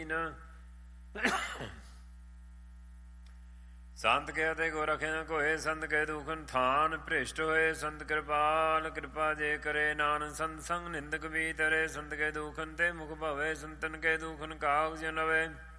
ਦੀਨ। ਸੰਤ ਕੇ ਅਤੇ ਕੋ ਰਖੇ ਨ ਕੋਏ, ਸੰਤ ਕੇ ਦੁਖਨ ਥਾਨ ਭ੍ਰਿਸ਼ਟ ਹੋਏ। ਸੰਤ ਕਿਰਪਾਲ ਕਿਰਪਾ ਜੇ ਕਰੇ, ਨਾਨਕ ਸੰਤ ਸੰਗ ਨਿੰਦਕ ਵੀ ਤਰੇ। ਸੰਤ ਕੇ ਦੁਖਨ ਤੇ ਮੁਖ ਭਵੇ, ਸੰਤਨ ਕੇ ਦੁਖਨ ਕਾਗ ਜਨਵੇ।